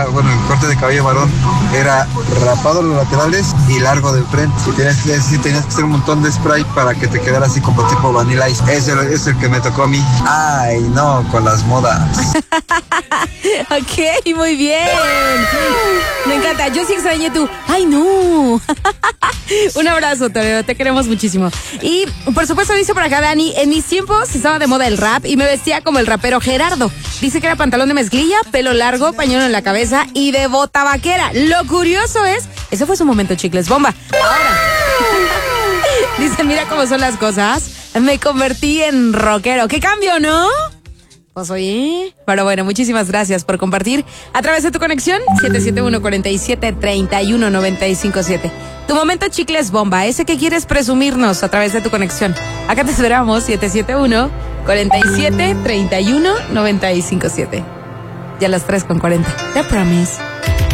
bueno, el corte de cabello varón era rapado los laterales y largo de frente. Y tenías que hacer un montón de spray para que te quedara así como tipo Vanilla Ice. Ese es el que me tocó a mí. Ay, no, con las modas. Ok, muy bien. Me encanta. Yo sí extrañé tú. Ay, no. Un abrazo, te queremos muchísimo. Y por supuesto dice por acá Dani, en mis tiempos estaba de moda el rap y me vestía como el rapero Gerardo. Dice que era pantalón de mezclilla, pelo largo, pañuelo en la cabeza y de bota vaquera. Lo curioso es, ese fue su momento, chicles bomba. Ahora, dice, mira cómo son las cosas. Me convertí en rockero. ¿Qué cambio, no? Pues oye, pero bueno, muchísimas gracias por compartir a través de tu conexión 771-47-31-957. Tu momento chicles bomba, ese que quieres presumirnos a través de tu conexión. Acá te esperamos 771-47-31-957. Ya las 3:40. Te promise.